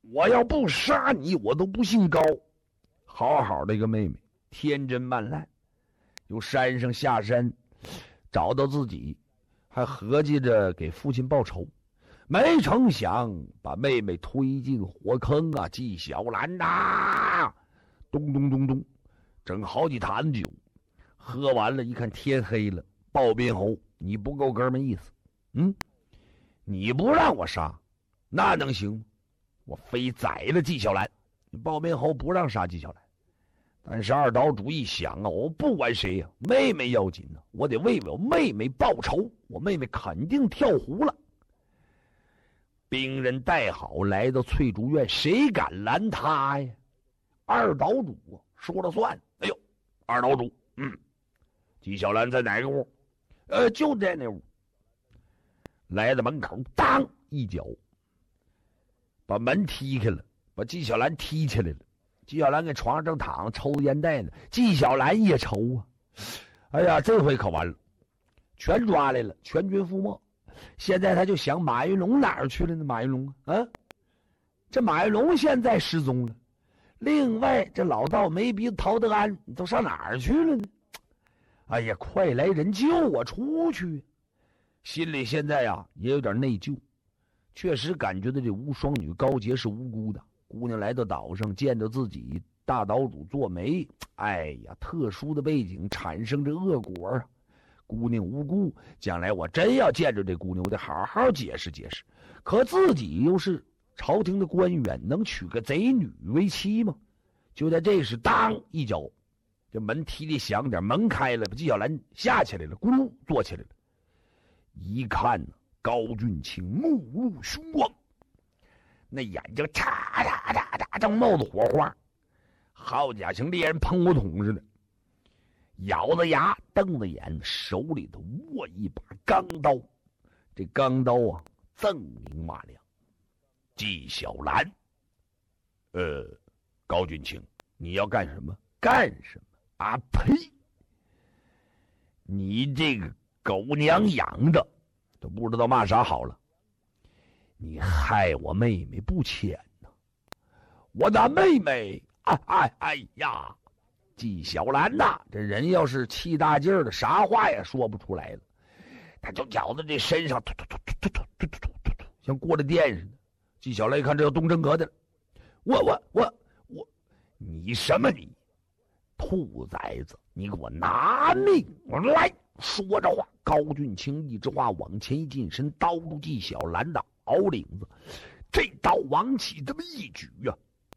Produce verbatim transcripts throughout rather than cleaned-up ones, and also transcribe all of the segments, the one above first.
我要不杀你，我都不姓高。好好的一个妹妹，天真烂漫，由山上下山，找到自己，还合计着给父亲报仇，没成想把妹妹推进火坑啊！纪晓岚呐，咚咚咚咚，整好几坛酒，喝完了，一看天黑了。鲍宾侯，你不够哥们意思，嗯，你不让我杀，那能行吗？我非宰了纪晓岚。鲍宾侯不让杀纪晓岚，但是二岛主一想啊，我不管谁呀、啊，妹妹要紧呢、啊，我得为我妹妹报仇，我妹妹肯定跳湖了。兵人带好来到翠竹院，谁敢拦他呀？二岛主啊，说了算。哎呦，二岛主，嗯，纪晓岚在哪个屋？呃，就在那屋。来到门口，当一脚把门踢开了，把纪晓岚踢起来了。纪晓岚在床上正躺着抽烟袋呢，纪晓岚也抽啊！哎呀，这回可完了，全抓来了，全军覆没。现在他就想马云龙哪儿去了呢？马云龙啊，啊，这马云龙现在失踪了。另外，这老道没鼻子陶德安都上哪儿去了呢？哎呀，快来人救我出去！心里现在呀也有点内疚，确实感觉到这无双女高洁是无辜的。姑娘来到岛上，见到自己大岛主做媒，哎呀，特殊的背景产生着恶果啊！姑娘无辜，将来我真要见着这姑娘，我得好好解释解释。可自己又是朝廷的官员，能娶个贼女为妻吗？就在这时，当一脚，这门踢得响点，门开了，把纪晓岚下起来了，咕噜坐起来了。一看呢，高俊卿目露凶光，那眼睛嚓嚓嚓嚓正冒着火花，好家伙，像猎人喷火筒似的，咬着牙，瞪着眼，手里头握一把钢刀。这钢刀啊，锃明瓦亮。纪晓岚，呃，高俊卿，你要干什么？干什么？啊呸！你这个狗娘养的，都不知道骂啥好了。你害我妹妹不浅呐、啊！我的妹妹，哎哎哎呀！纪晓岚呐，这人要是气大劲儿的，啥话也说不出来了。他就觉得这身上突突突突突突突突突突，像过了电似的。纪晓岚一看，这要动真格的了。我我我我，你什么你？兔崽子，你给我拿命来！说着话，高俊卿一直话往前一近身，刀住纪晓岚的袄领子，这刀往起这么一举啊，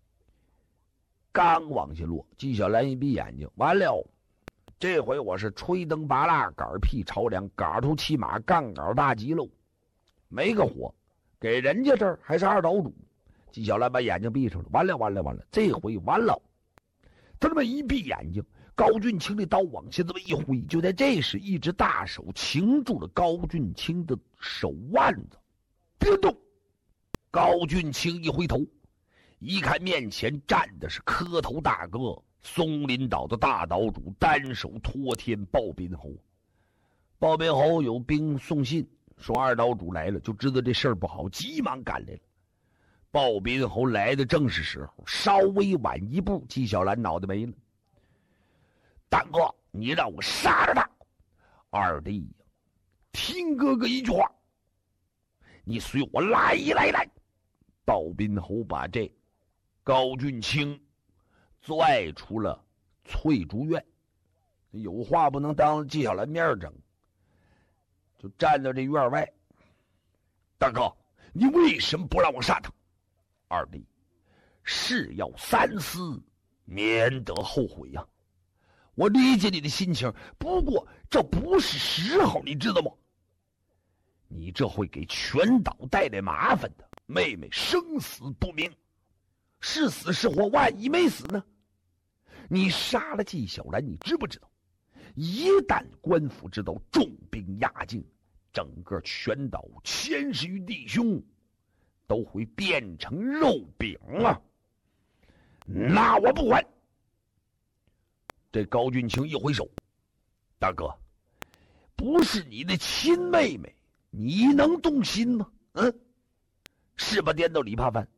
刚往下落，纪晓岚一闭眼睛，完了，这回我是吹灯拔蜡，杆屁朝梁，杆头骑马，杠杆大吉喽，没个火，给人家这儿还是二岛主。纪晓岚把眼睛闭上了，完了完了完了，这回完了。他这么一闭眼睛，高俊卿的刀往下这么一挥，就在这时，一只大手擒住了高俊卿的手腕子，别动。高俊卿一回头，一看面前站的是磕头大哥松林岛的大岛主，单手托天鲍宾侯。鲍宾侯有兵送信说二岛主来了，就知道这事儿不好，急忙赶来了。鲍宾侯来的正是时候，稍微晚一步，纪晓岚脑袋没了。大哥，你让我杀了他！二弟呀，听哥哥一句话，你随我来来来！鲍宾侯把这高俊卿拽出了翠竹院，有话不能当纪晓岚面整，就站到这院外。大哥，你为什么不让我杀他？二弟，事要三思，免得后悔呀、啊。我理解你的心情，不过这不是时候，你知道吗？你这会给全岛带来麻烦的。妹妹生死不明，是死是活，万一没死呢？你杀了纪晓岚，你知不知道？一旦官府知道，重兵压境，整个全岛千十余弟兄都会变成肉饼啊！那我不管。这高俊卿一挥手，大哥，不是你的亲妹妹，你能动心吗？嗯，是吧？颠倒李怕饭，